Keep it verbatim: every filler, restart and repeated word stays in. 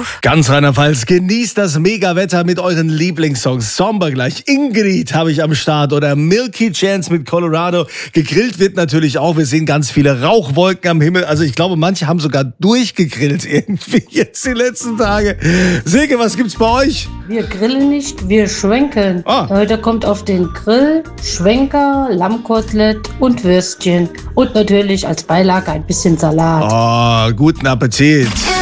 Anruf. Ganz Rheinland-Pfalz, genießt das Mega-Wetter mit euren Lieblingssongs. Sommer gleich. Ingrid habe ich am Start oder Milky Chance mit Colorado. Gegrillt wird natürlich auch. Wir sehen ganz viele Rauchwolken am Himmel. Also ich glaube, manche haben sogar durchgegrillt irgendwie jetzt die letzten Tage. Silke, was gibt's bei euch? Wir grillen nicht, wir schwenken. Ah. Heute kommt auf den Grill Schwenker, Lammkotelett und Würstchen. Und natürlich als Beilage ein bisschen Salat. Oh, guten Appetit.